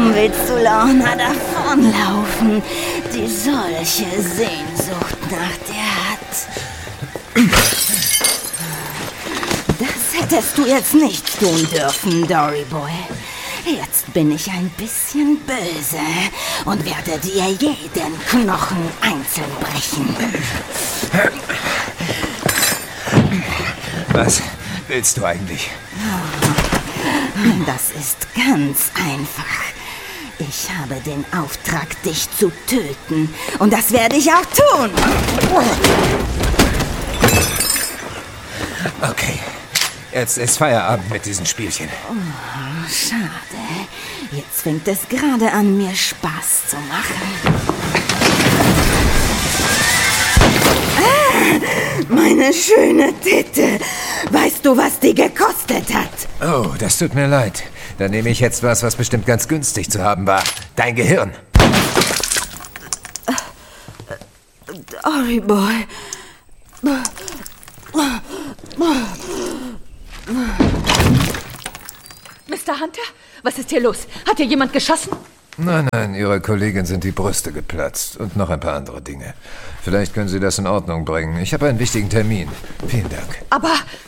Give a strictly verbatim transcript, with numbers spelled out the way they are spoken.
Warum willst du Lorna davonlaufen, die solche Sehnsucht nach dir hat? Das hättest du jetzt nicht tun dürfen, Doryboy. Jetzt bin ich ein bisschen böse und werde dir jeden Knochen einzeln brechen. Was willst du eigentlich? Das ist ganz einfach. Ich habe den Auftrag, dich zu töten. Und das werde ich auch tun. Okay, jetzt ist Feierabend mit diesen Spielchen. Oh, schade. Jetzt fängt es gerade an, mir Spaß zu machen. Ah, meine schöne Titte. Weißt du, was die gekostet hat? Oh, das tut mir leid. Dann nehme ich jetzt was, was bestimmt ganz günstig zu haben war. Dein Gehirn. Doryboy. Mister Hunter? Was ist hier los? Hat hier jemand geschossen? Nein, nein, Ihrer Kollegin sind die Brüste geplatzt und noch ein paar andere Dinge. Vielleicht können Sie das in Ordnung bringen. Ich habe einen wichtigen Termin. Vielen Dank. Aber